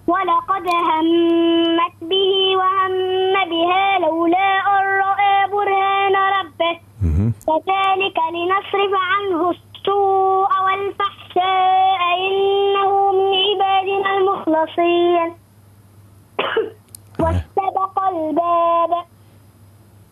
ولقد همت به وهم بها لولا أن رأى برهان ربه كذلك لنصرف عنه السوء والفحشاء إنه من عبادنا المخلصين واستبق الباب